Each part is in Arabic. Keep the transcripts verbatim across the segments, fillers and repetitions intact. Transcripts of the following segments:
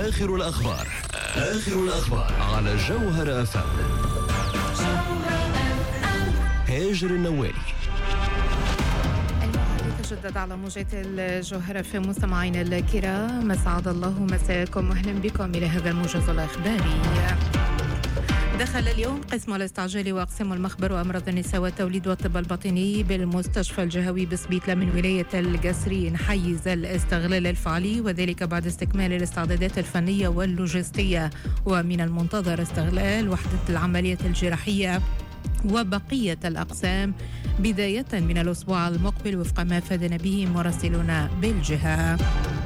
آخر الأخبار آخر الأخبار على جوهر أف أم. هاجر النوالي. تجدد على موجات الجوهرة في مستمعين الكرام، مسعد الله مساكم واهلا بكم إلى هذا الموجز الإخباري. دخل اليوم قسم الاستعجال واقسام المخبر وامراض النساء والتوليد والطب الباطني بالمستشفى الجهوي بسبيتلا من ولايه القصرين حيز الاستغلال الفعلي، وذلك بعد استكمال الاستعدادات الفنيه واللوجستيه. ومن المنتظر استغلال وحده العمليات الجراحيه وبقية الأقسام بداية من الأسبوع المقبل وفق ما فادنا به مراسلون بالجهة.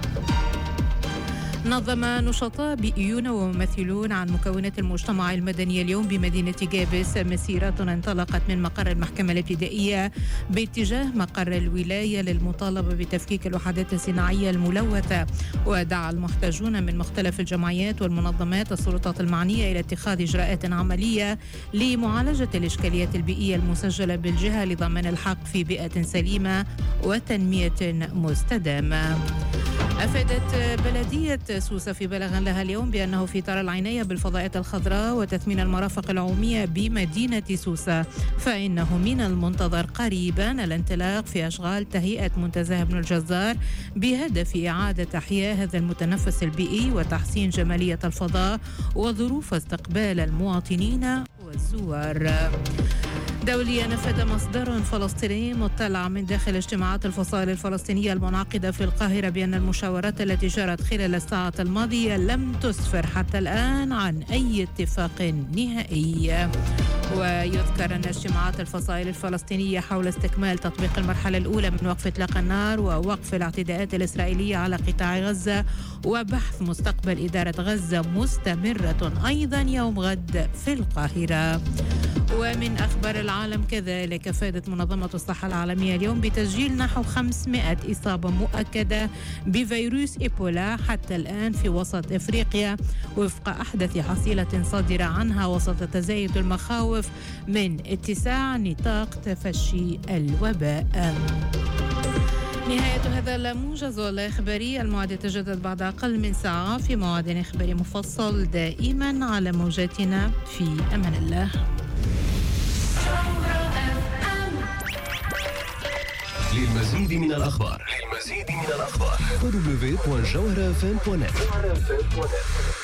نظم نشطاء بيئيون وممثلون عن مكونات المجتمع المدني اليوم بمدينة جابس مسيرة انطلقت من مقر المحكمة الابتدائية باتجاه مقر الولاية للمطالبة بتفكيك الوحدات الصناعية الملوثة. ودعا المحتجون من مختلف الجمعيات والمنظمات السلطات المعنية إلى اتخاذ إجراءات عملية لمعالجة الإشكاليات البيئية المسجلة بالجهة لضمان الحق في بيئة سليمة وتنمية مستدامة. أفادت بلدية سوسة في بلاغ لها اليوم بأنه في إطار العناية بالفضاءات الخضراء وتثمين المرافق العمومية بمدينة سوسة، فإنه من المنتظر قريبا الانطلاق في أشغال تهيئة منتزه ابن الجزار بهدف إعادة إحياء هذا المتنفس البيئي وتحسين جمالية الفضاء وظروف استقبال المواطنين والزوار. دوليا نفذ مصدر فلسطيني مطلع من داخل اجتماعات الفصائل الفلسطينية المنعقدة في القاهرة بأن المشاورات التي جرت خلال الساعة الماضية لم تسفر حتى الآن عن أي اتفاق نهائي. ويذكر أن اجتماعات الفصائل الفلسطينية حول استكمال تطبيق المرحلة الأولى من وقف إطلاق النار ووقف الاعتداءات الإسرائيلية على قطاع غزة وبحث مستقبل إدارة غزة مستمرة أيضا يوم غد في القاهرة. ومن أخبار العالم كذلك أفادت منظمة الصحة العالمية اليوم بتسجيل نحو خمسمائة إصابة مؤكدة بفيروس إيبولا حتى الآن في وسط إفريقيا وفق أحدث حصيلة صادرة عنها وسط تزايد المخاوف من اتساع نطاق تفشي الوباء. نهاية هذا الموجز الإخباري، الموعد يتجدد بعد أقل من ساعة في موعد إخباري مفصل دائما على موجاتنا. في أمان الله. للمزيد من الأخبار للمزيد من الأخبار دبليو دبليو دبليو دوت جوهر اف ام دوت نت.